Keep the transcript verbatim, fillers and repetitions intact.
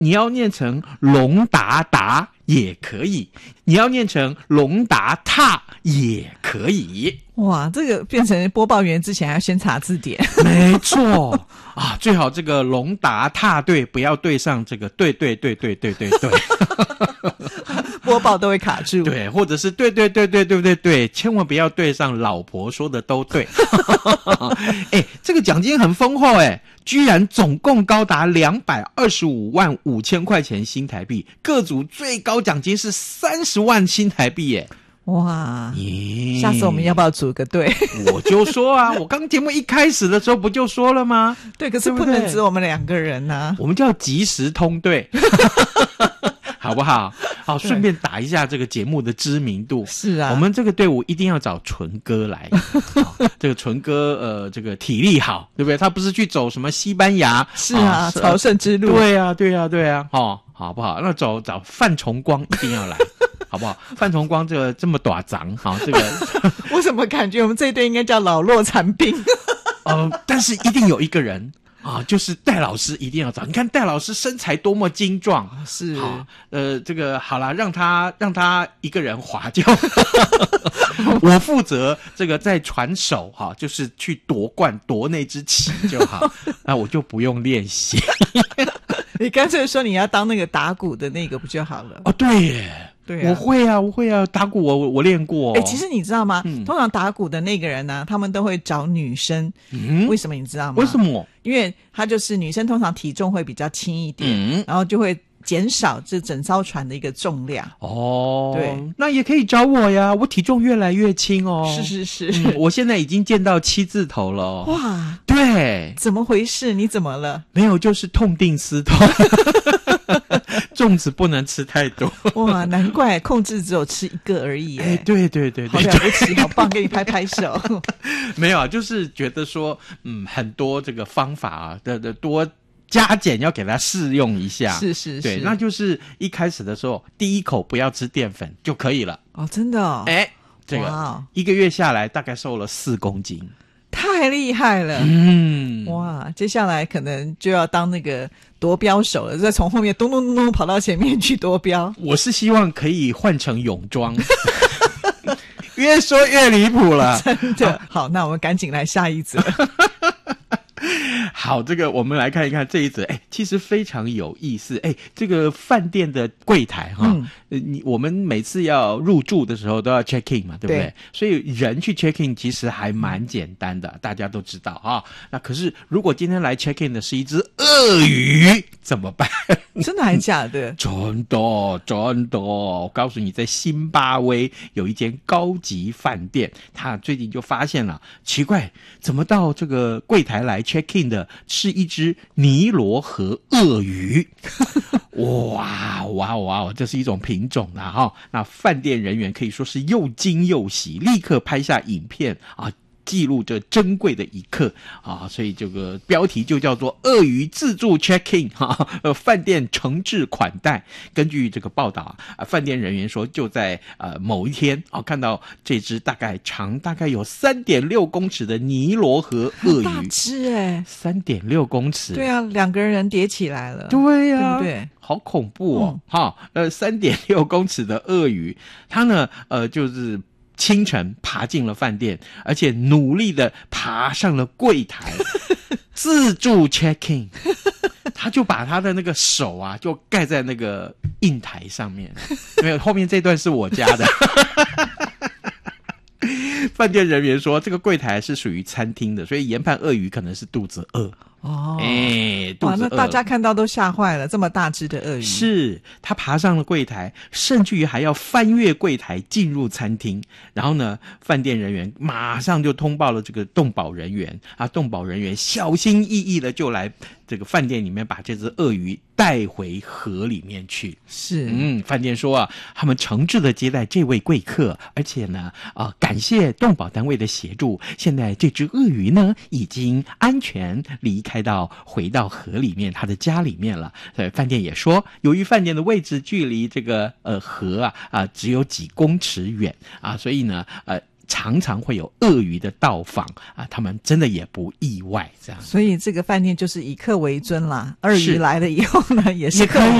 你要念成龙达达也可以，你要念成龙达踏也可以。 哇，这个变成播报员之前还要先查字典。 没错啊，最好这个龙达踏对不要对上这个对对对对对对对播报都会卡住。 对，或者是对对对对对对对，千万不要对上老婆说的都对。哎，这个奖金很丰厚哎，居然总共高达两百二十五万五千块钱新台币，各组最高奖金是三十万新台币耶。 哇，下次我们要不要组个队？ 我就说啊，我刚节目一开始的时候不就说了吗？ 对，可是不能只我们两个人啊， 我们叫即时通队。好不好？好，顺便打一下这个节目的知名度。 是啊， 我们这个队伍一定要找纯哥来。这个纯哥，呃，这个体力好，对不对？他不是去走什么西班牙？ 是啊，哦、朝圣之路。 对啊，对啊，对啊。哦，好不好？那走找范崇光一定要来。好不好？范崇光这个这么短长，好，这个我怎么感觉我们这一队应该叫老弱残兵？ 呃，但是一定有一个人啊，就是戴老师一定要找。你看戴老师身材多么精壮， 是好，呃，这个好啦，让他让他一个人划就，我负责这个在传手哈，就是去夺冠夺那支旗就好，那我就不用练习。 你干脆说你要当那个打鼓的那个不就好了？ 哦，对耶。 对啊， 我会啊，我会啊，打鼓我我练过。 哎，其实你知道吗？ 嗯、 通常打鼓的那个人呢、啊，他们都会找女生。 嗯， 为什么你知道吗？ 为什么？ 因为他就是女生通常体重会比较轻一点， 嗯， 然后就会减少这整艘船的一个重量。 哦， 对， 那也可以找我呀，我体重越来越轻哦。 是是是、 嗯，我现在已经见到七字头了、哦。 哇， 对， 怎么回事？你怎么了？ 没有，就是痛定思痛。粽子不能吃太多。 哇，难怪控制只有吃一个而已。哎， 对对对对， 好了不起，好棒，给你拍拍手。 没有啊，就是觉得说，嗯，很多这个方法啊的的多加减要给它试用一下。 是是是， 对，那就是一开始的时候，第一口不要吃淀粉就可以了。 哦，真的哦。 哎，这个一个月下来大概瘦了四公斤。 太厉害了， 嗯， 哇！接下来可能就要当那个夺标手了，再从后面咚咚咚咚跑到前面去夺标。 我是希望可以换成泳装，越说越离谱了， 真的。好，那我们赶紧来下一则。 好，这个我们来看一看这一则，哎，其实非常有意思。哎，这个饭店的柜台哈，嗯呃、你我们每次要入住的时候都要 check in 嘛，对不对？对，所以人去 check in 其实还蛮简单的，大家都知道哈。那可是如果今天来 check in 的是一只鳄鱼，怎么办？ 真的还假的？ 真的，真的。我告诉你，在辛巴威有一间高级饭店，他最近就发现了，奇怪，怎么到这个柜台来 check in 的是一只尼罗河鳄鱼。哇哇哇，这是一种品种啦哈。那饭店人员可以说是又惊又喜，立刻拍下影片啊，记录这珍贵的一刻啊，所以这个标题就叫做鳄鱼自助 check-in 哈，呃，饭店诚挚款待。根据这个报道啊，饭店人员说，就在呃某一天啊，看到这只大概长大概有 三点六公尺的尼罗河鳄鱼， 大只哎 ， 三点六公尺， 对啊，两个人叠起来了， 对呀、啊， 对不对？ 好恐怖哦，哈、嗯，呃， 三点六公尺的鳄鱼，它呢，呃，就是清晨爬进了饭店，而且努力的爬上了柜台，自助 check in。他就把他的那个手啊，就盖在那个印台上面。没有，后面这段是我家的。饭店人员说，这个柜台是属于餐厅的，所以研判鳄鱼可能是肚子饿。 哦， 哎，肚子饿， 哇，那大家看到都吓坏了，这么大只的鳄鱼。 是，他爬上了柜台，甚至于还要翻越柜台进入餐厅。然后呢，饭店人员马上就通报了这个动保人员啊，动保人员小心翼翼的就来这个饭店里面把这只鳄鱼带回河里面去。 是， 嗯，饭店说啊，他们诚挚的接待这位贵客，而且呢，啊，感谢动保单位的协助，现在这只鳄鱼呢已经安全离开。开到回到河里面，他的家里面了。所以饭店也说，由于饭店的位置距离这个呃河啊啊、呃、只有几公尺远啊，所以呢呃。 常常会有鳄鱼的到访啊，他们真的也不意外这样。 所以这个饭店就是以客为尊啦，鳄鱼是来了以后呢，也是也可以